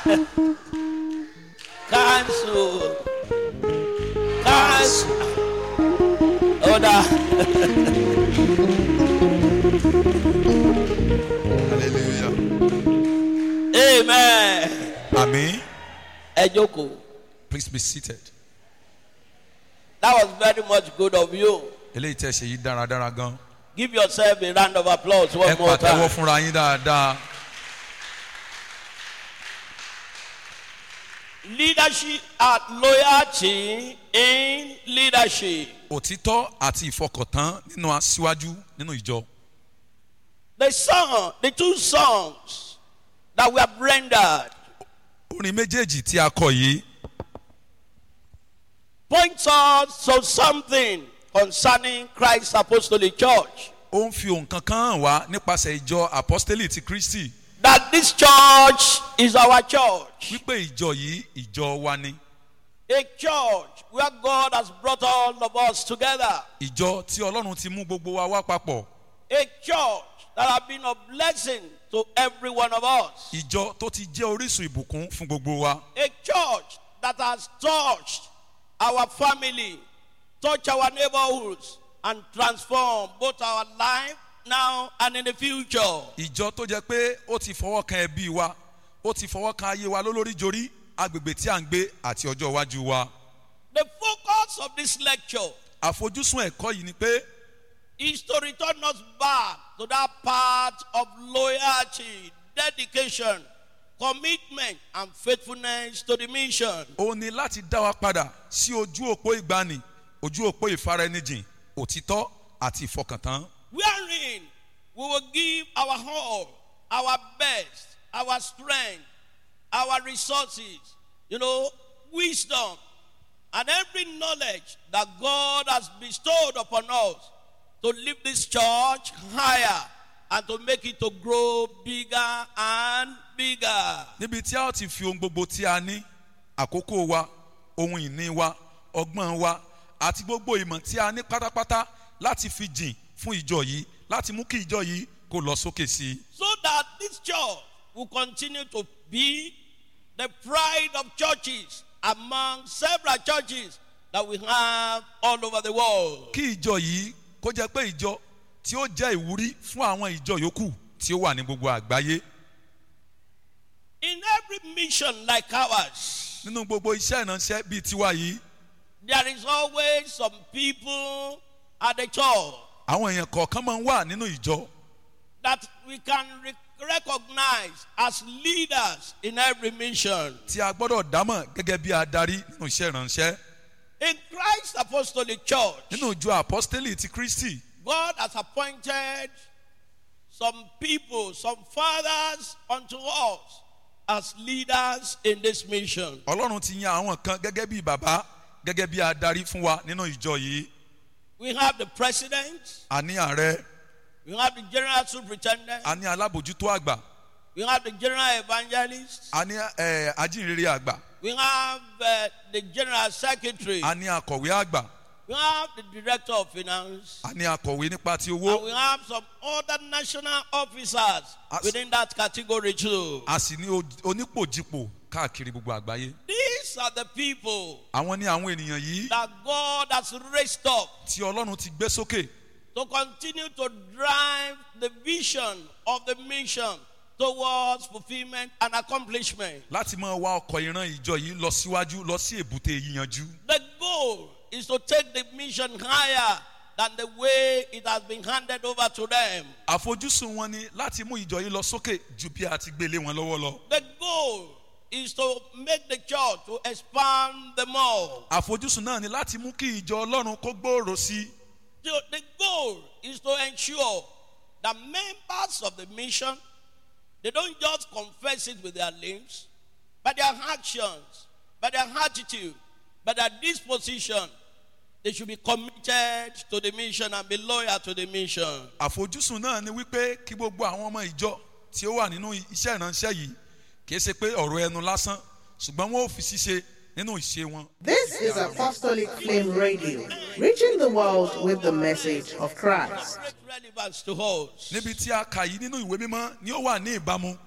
Cancel. Cancel. Order. Hallelujah. Amen. Amen. Ejoko. Please be seated. That was very much good of you. Eléyìí tẹ́ ṣe yìí dáradára gan. Give yourself a round of applause one Ẹ more pàtẹ́wọ́ time. fúnra yín dáadáa. Leadership and loyalty in leadership. Òtítọ́ àti ìfọkàntán nínú aṣíwájú nínú ìjọ. The two songs that we have rendered Orin méjèèjì tí a kọ yìí points us to something concerning Christ's Apostolic Church. ó ń fi ohun kankan hàn wá nípasẹ̀ ìjọ apostoli ti Kristi. That this church is our church. Wípé ìjọ yìí ìjọ wa ni. A church where God has brought all of us together. Ìjọ tí Ọlọ́run ti mú gbogbo wa wá papọ̀. A church that has been a blessing to every one of us. Ìjọ tó ti jẹ́ orísun ìbùkún fún gbogbo wa. A church that has touched our family, touched our neighborhoods, and transformed both our life now and in the future. Ìjọ tó jẹ́ pé ó ti fọwọ́ kan ẹbí wa, ó ti fọwọ́ kan ayé wa lólóríjorí, agbègbè tí à ń gbé àti ọjọ́ iwájú wa. The focus of this lecture Àfojúsùn ẹ̀kọ́ yìí ni pé is to return us back to that part of loyalty, dedication, commitment, and faithfulness to the mission. ó ní láti dá wa padà sí ojú òpó ìgbàanì, ojú òpó ìfaraẹnijìn, òtítọ́ àti ìfọkàntán. Wherein we will give our all, our best, our strength, our resources, wisdom, and every knowledge that God has bestowed upon us to lift this church higher and to make it to grow bigger and bigger. Níbi tí a ó ti fi ohun gbogbo tí a ní, àkókò wa, ohun ìní wa, ọgbọ́n wa, àti gbogbo ìmọ̀ tí a ní pátápátá láti fi jìn fún ìjọ yìí, láti mú kí ìjọ yìí kó lọ sókè sí i. So that this church will continue to be the pride of churches among several churches that we have all over the world. Kí ìjọ yìí kó jẹ́ pé ìjọ tí ó jẹ́ ìwúrí fún àwọn ìjọ yòókù tí ó wà ní gbogbo àgbáyé. In every mission like ours, Nínú gbogbo iṣẹ́ ìránṣẹ́ bíi tiwa yìí, there is always some people at the church àwọn èèyàn kọ̀ọ̀kan máa ń wà nínú ìjọ that we can recognize as leaders in every mission. tí a gbọ́dọ̀ dámọ̀ gẹ́gẹ́ bí adarí nínú iṣẹ́ ìránṣẹ́. In Christ's Apostolic Church, Nínú ìjọ apostoli ti Kristi, God has appointed some people, some fathers unto us as leaders in this mission. Ọlọ́run ti yan àwọn kan gẹ́gẹ́ bí bàbá, gẹ́gẹ́ bí adarí fún wa nínú ìjọ yìí. We have the president, A ní ààrẹ, we have the general superintendent, a ní alábòjútó àgbà, we have the general evangelist, a ní ajínrere àgbà, we have the general secretary, a ní akọ̀wé àgbà, we have the director of finance, a ní akọ̀wé nípa ti and owó, we have some other national officers within that category too. a sì ní onípòjìpò káàkiri gbogbo àgbáyé. These are the people Àwọn ní àwọn ènìyàn yìí that God has raised up tí Ọlọ́run ti gbé sókè to continue to drive the vision of the mission towards fulfillment and accomplishment. láti máa wá ọkọ̀ ìran ìjọ yìí lọ síwájú, lọ sí èbúté yíyanjú. The goal is to take the mission higher than the way it has been handed over to them. Àfojúsùn wọn ni láti mú ìjọ yìí lọ sókè ju bí a ti gbélé wọn lọ́wọ́ lọ. The goal is to make the church to expand the more. Àfojúsùn náà ni láti mú kí ìjọ Ọlọ́run kó gbòòrò sí i. The goal is to ensure that members of the mission, they don't just confess it with their lips, but their actions, by their attitude, by their disposition, they should be committed to the mission and be loyal to the mission. Àfojúsùn náà ni wípé kí gbogbo àwọn ọmọ ìjọ tí ó wà nínú iṣẹ́ ìránṣẹ́ yìí kìí ṣe pé ọ̀rọ̀ ẹnu lásán, ṣùgbọ́n wọn ò fi ṣíṣe nínú ìṣe wọn. This is Apostolic Flame Radio, reaching the world with the message of Christ. Relevance to us. Níbi tí a kà yìí nínú ìwé mímọ́ ni ó wà ní ìbámu